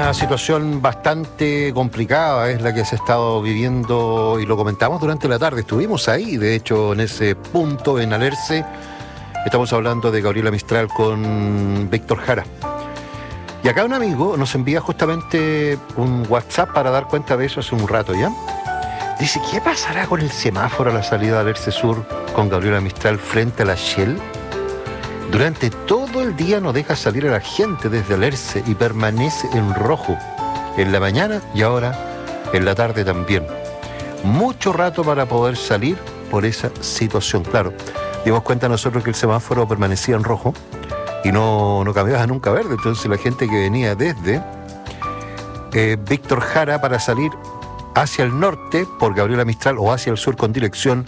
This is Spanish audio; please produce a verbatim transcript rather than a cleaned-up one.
Una situación bastante complicada es la que se ha estado viviendo y lo comentamos durante la tarde. Estuvimos ahí, de hecho, en ese punto, en Alerce. Estamos hablando de Gabriela Mistral con Víctor Jara. Y acá un amigo nos envía justamente un WhatsApp para dar cuenta de eso hace un rato ya. Dice, ¿qué pasará con el semáforo a la salida de Alerce Sur con Gabriela Mistral frente a la Shell? Durante todo el día no deja salir a la gente desde Alerce y permanece en rojo. En la mañana y ahora en la tarde también. Mucho rato para poder salir por esa situación. Claro, dimos cuenta nosotros que el semáforo permanecía en rojo y no, no cambiaba nunca a verde. Entonces la gente que venía desde eh, Víctor Jara para salir hacia el norte por Gabriela Mistral o hacia el sur con dirección